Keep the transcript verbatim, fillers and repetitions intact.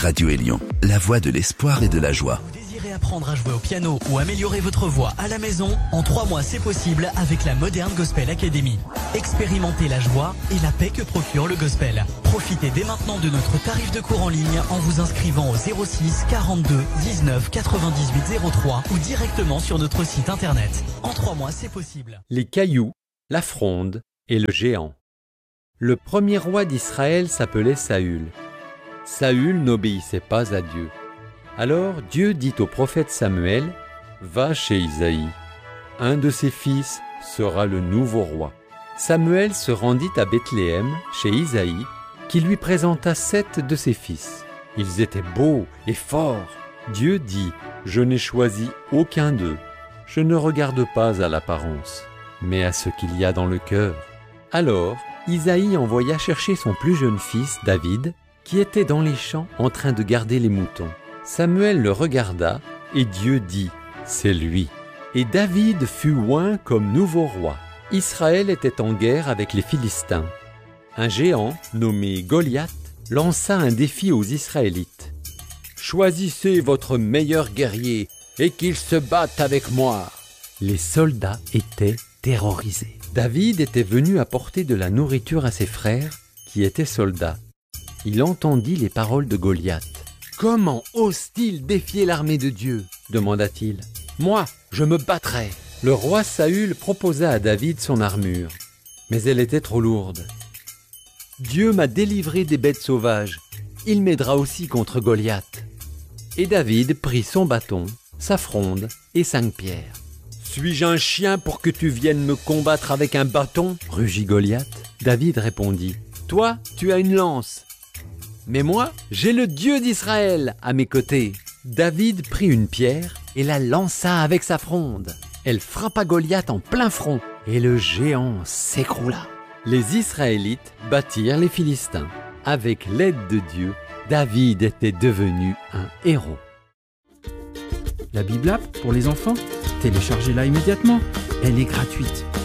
Radio Élion, la voix de l'espoir et de la joie. Vous désirez apprendre à jouer au piano ou améliorer votre voix à la maison? En trois mois, c'est possible avec la Modern Gospel Academy. Expérimentez la joie et la paix que procure le gospel. Profitez dès maintenant de notre tarif de cours en ligne en vous inscrivant au zéro six quarante-deux dix-neuf quatre-vingt-dix-huit zéro trois ou directement sur notre site internet. En trois mois, c'est possible. Les cailloux, la fronde et le géant. Le premier roi d'Israël s'appelait Saül. Saül n'obéissait pas à Dieu. Alors Dieu dit au prophète Samuel, « Va chez Isaïe. Un de ses fils sera le nouveau roi. » Samuel se rendit à Bethléem, chez Isaïe, qui lui présenta sept de ses fils. Ils étaient beaux et forts. Dieu dit, « Je n'ai choisi aucun d'eux. Je ne regarde pas à l'apparence, mais à ce qu'il y a dans le cœur. » Alors, Isaïe envoya chercher son plus jeune fils, David, qui était dans les champs en train de garder les moutons. Samuel le regarda, et Dieu dit, « C'est lui. » Et David fut oint comme nouveau roi. Israël était en guerre avec les Philistins. Un géant, nommé Goliath, lança un défi aux Israélites. « Choisissez votre meilleur guerrier, et qu'il se batte avec moi. » Les soldats étaient terrorisés. David était venu apporter de la nourriture à ses frères, qui étaient soldats. Il entendit les paroles de Goliath. « Comment ose-t-il défier l'armée de Dieu ?» demanda-t-il. « Moi, je me battrai. » Le roi Saül proposa à David son armure, mais elle était trop lourde. « Dieu m'a délivré des bêtes sauvages. Il m'aidera aussi contre Goliath. » Et David prit son bâton, sa fronde et cinq pierres. « Suis-je un chien pour que tu viennes me combattre avec un bâton ?» rugit Goliath. David répondit. « Toi, tu as une lance. Mais moi, j'ai le Dieu d'Israël à mes côtés. » David prit une pierre et la lança avec sa fronde. Elle frappa Goliath en plein front et le géant s'écroula. Les Israélites battirent les Philistins. Avec l'aide de Dieu, David était devenu un héros. La Bible App pour les enfants, téléchargez-la immédiatement. Elle est gratuite.